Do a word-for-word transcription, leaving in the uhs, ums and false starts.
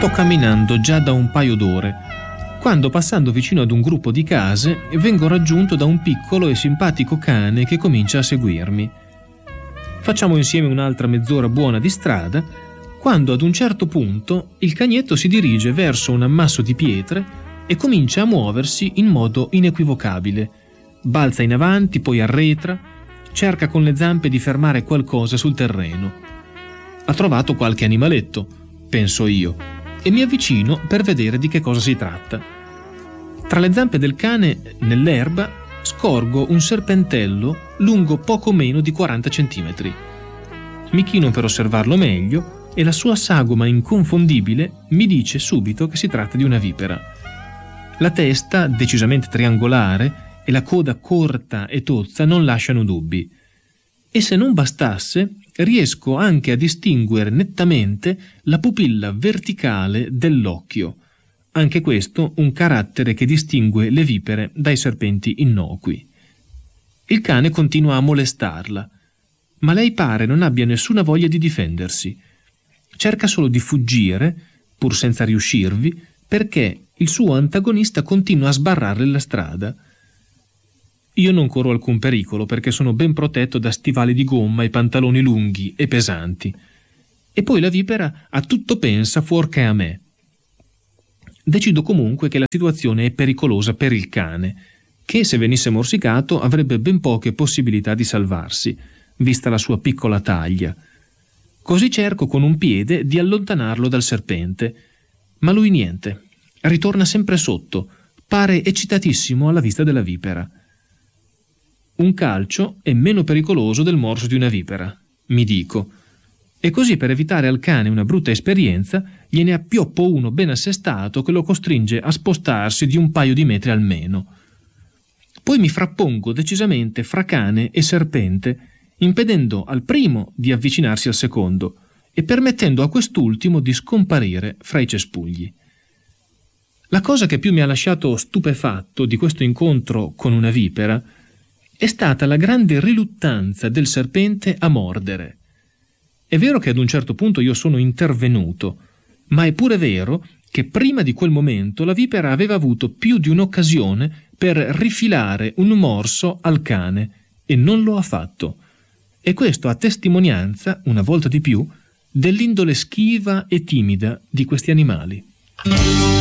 Sto camminando già da un paio d'ore, quando, passando vicino ad un gruppo di case, vengo raggiunto da un piccolo e simpatico cane che comincia a seguirmi. Facciamo insieme un'altra mezz'ora buona di strada, quando ad un certo punto il cagnetto si dirige verso un ammasso di pietre e comincia a muoversi in modo inequivocabile. Balza in avanti, poi arretra, cerca con le zampe di fermare qualcosa sul terreno. Ha trovato qualche animaletto, penso io, e mi avvicino per vedere di che cosa si tratta. Tra le zampe del cane, nell'erba, scorgo un serpentello lungo poco meno di quaranta centimetri. Mi chino per osservarlo meglio e la sua sagoma inconfondibile mi dice subito che si tratta di una vipera. La testa, decisamente triangolare, e la coda corta e tozza non lasciano dubbi. E se non bastasse, riesco anche a distinguere nettamente la pupilla verticale dell'occhio. Anche questo un carattere che distingue le vipere dai serpenti innocui. Il cane continua a molestarla, ma lei pare non abbia nessuna voglia di difendersi. Cerca solo di fuggire, pur senza riuscirvi, perché il suo antagonista continua a sbarrarle la strada. Io non corro alcun pericolo perché sono ben protetto da stivali di gomma e pantaloni lunghi e pesanti. E poi la vipera a tutto pensa fuorché a me. Decido comunque che la situazione è pericolosa per il cane, che se venisse morsicato avrebbe ben poche possibilità di salvarsi, vista la sua piccola taglia. Così cerco con un piede di allontanarlo dal serpente, ma lui niente, ritorna sempre sotto, pare eccitatissimo alla vista della vipera. Un calcio è meno pericoloso del morso di una vipera, mi dico, e così per evitare al cane una brutta esperienza gliene appioppo uno ben assestato che lo costringe a spostarsi di un paio di metri almeno. Poi mi frappongo decisamente fra cane e serpente, impedendo al primo di avvicinarsi al secondo e permettendo a quest'ultimo di scomparire fra i cespugli. La cosa che più mi ha lasciato stupefatto di questo incontro con una vipera è stata la grande riluttanza del serpente a mordere. È vero che ad un certo punto io sono intervenuto, ma è pure vero che prima di quel momento la vipera aveva avuto più di un'occasione per rifilare un morso al cane e non lo ha fatto. E questo a testimonianza, una volta di più, dell'indole schiva e timida di questi animali.